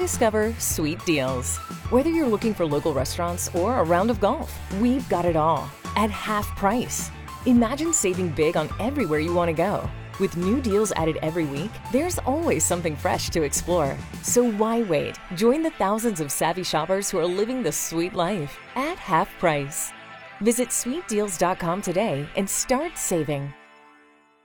discover Sweet Deals. Whether you're looking for local restaurants or a round of golf, we've got it all at half price. Imagine saving big on everywhere you want to go. With new deals added every week, there's always something fresh to explore. So why wait? Join the thousands of savvy shoppers who are living the sweet life at half price. Visit sweetdeals.com today and start saving.